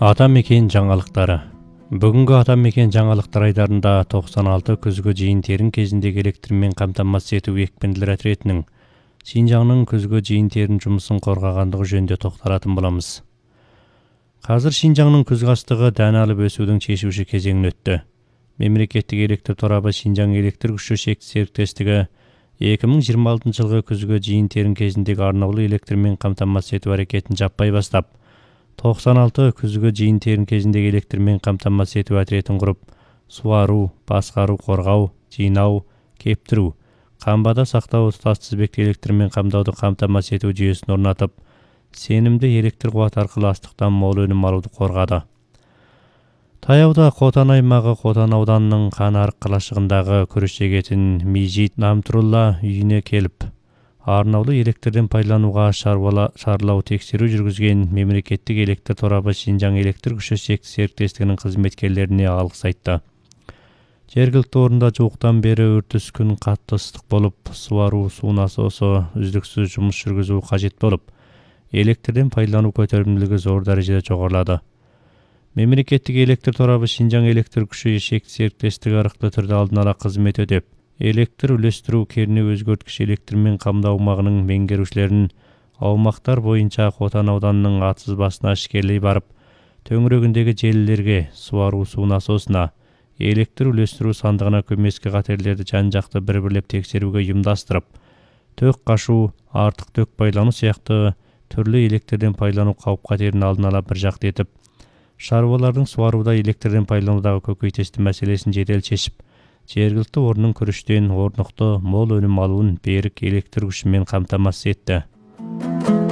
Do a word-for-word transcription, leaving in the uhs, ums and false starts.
Атамекен жаңалықтары. Бүгінгі Атамекен жаңалықтар айдарында тоқсан алты күзгі жиын-терін кезіндегі электрмен қамтамасыз ету екпінді retretінің Шинжаңның күзгі жиын-терін жұмысын қорғағандығы жөнінде тоқталатын боламыз. Қазір Шинжаңның күзгі астығы дән алып өсудің шешуші кезеңін өтті. Мемлекеттік электр торабы Шинжаң электр күші шектес серіктестігі екі мың жиырма алтыншы жылғы күзгі жиын-терін кезіндегі арнаулы электрмен қамтамасыз ету әрекетін жаппай бастап, тоқсан алты күзгі жиын-терін кезіндегі электрмен қамтамасыз ету отретін құрып, суару, басқару, қорғау, жинау, кептіру, қамбада сақтау тұтас тізбекті электрмен қамтауды қамтамасыз ету жүйесін орнатып, сенімді электр қуат арқылы астықтан мол өнім алуды қорғады. Таяуда Қотан аймағы Қотан ауданының Қанарық қалашығындағы күріш егетін Мижит Намтурулла үйіне келіп, арнаулы электрден пайдалануға шарлау тексеру жүргізген мемлекеттік электр торабы Шинжаң электр күші шектес серіктестігінің қызметкерлеріне алғыс айтты. Жергілікті орында жуықтан бері үртіс күн қатты ыстық болып, суару, су насосы үздіксіз жұмыс жүргізу қажет болып, электрден пайдалану көтерімділігі зор дәрежеде жоғарылады. Мемлекеттік электр торабы Шинжаң электр күші шектес серіктестігі арқылы түрде алдын ала қызмет өтеп, электр үлестіру кернеу өзгерткіш электрмен қамтау аумағының меңгерушілерін аумақтар бойынша Қотан ауданының атсыз басына ішкерлей барып, төңірегіндегі желілерге, суару су насосына, электр үлестіру сандығына көмескі қатерлерді жан-жақты бір-бірлеп тексеруге ұйымдастырып, төк қашу, артық төк пайдалану сияқты түрлі электрден пайдалану қауіп-қатерін алдын ала бір жақты етіп, шаруалардың суаруда электрден пайдаланудағы көкейтесті мәселесін жедел шешіп, жергілікті орынның күріштен орнықты мол өнім алуын берік электр күшімен қамтамасыз етті.